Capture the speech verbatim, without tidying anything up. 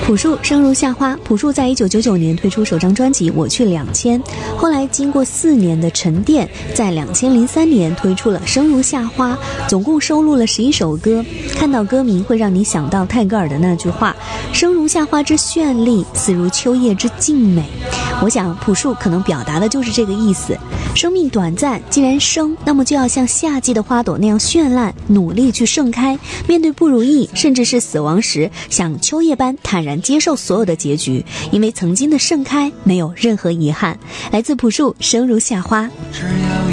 朴树生如夏花，朴树在一九九九年推出首张专辑《我去两千》，后来经过四年的沉淀，在两千零三年推出了《生如夏花》，总共收录了十一首歌。看到歌名会让你想到泰戈尔的那句话：“生如夏花之绚丽，死如秋叶之静美。”我想朴树可能表达的就是这个意思。生命短暂，既然生，那么就要像夏季的花朵那样绚烂，努力去盛开。面对不如意，甚至是死亡时，像秋叶般坦然接受所有的结局，因为曾经的盛开没有任何遗憾。来自朴树《生如夏花》。